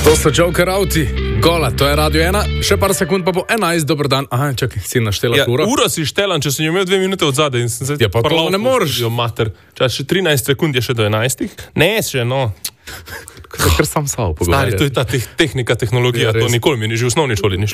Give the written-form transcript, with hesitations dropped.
To so Joker Auti, gola, to je Radio 1, še par sekund pa bo 11, dober dan. Aha, čakaj, si naštela uro. Uro si štelan, če sem imel 2 minute od zadaj in sem se... Ja, pa to ne moreš. Čas, še 13 sekund je še do 11. Ne, še, no. Ker sam samo pogovarjati. Stari, to je ta tehnika, tehnologija, to nikoli mi ni že v osnovni šoli ni šlo.